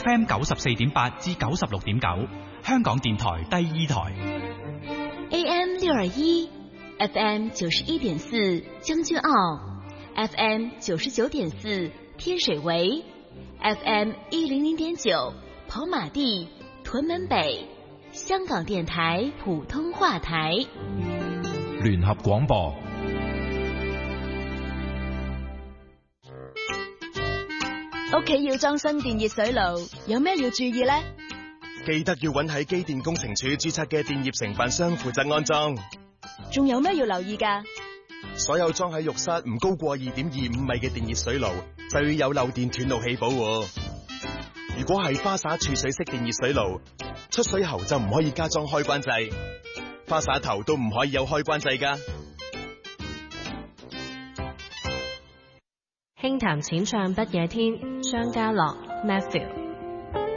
FM 94.8至96.9，香港電台第二台。 AM 621 FM 91.4將軍澳 FM 99.4天水圍 FM 100.9跑馬地屯門北，香港電台普通話台聯合廣播。 屋企要裝新電熱水爐，有咩要注意呢？ 記得要揾喺機電工程署註冊嘅電業承辦商負責安裝。 仲有咩要留意㗎？ 所有裝喺浴室唔高過2.25米嘅電熱水爐，就要有漏電斷路器保護。如果係花灑儲水式電熱水爐，出水喉就唔可以加裝開關掣，花灑頭都唔可以有開關掣㗎。 輕談淺唱不夜天，張家樂 Matthew。